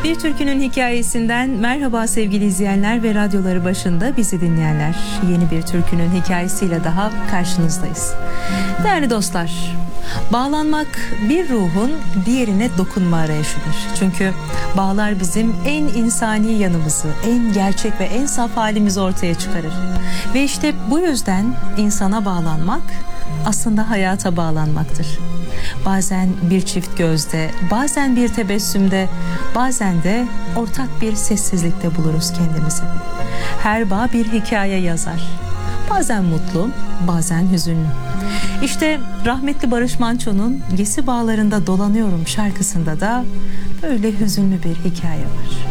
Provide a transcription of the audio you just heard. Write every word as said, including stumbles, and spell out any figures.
Bir Türkünün Hikayesinden merhaba sevgili izleyenler ve radyoları başında bizi dinleyenler. Yeni bir türkünün hikayesiyle daha karşınızdayız. Değerli dostlar, bağlanmak bir ruhun diğerine dokunma arayışıdır. Çünkü bağlar bizim en insani yanımızı, en gerçek ve en saf halimizi ortaya çıkarır. Ve işte bu yüzden insana bağlanmak aslında hayata bağlanmaktır. Bazen bir çift gözde, bazen bir tebessümde, bazen de ortak bir sessizlikte buluruz kendimizi. Her bağ bir hikaye yazar. Bazen mutlu, bazen hüzünlü. İşte rahmetli Barış Manço'nun Gesi Bağlarında Dolanıyorum şarkısında da böyle hüzünlü bir hikaye var.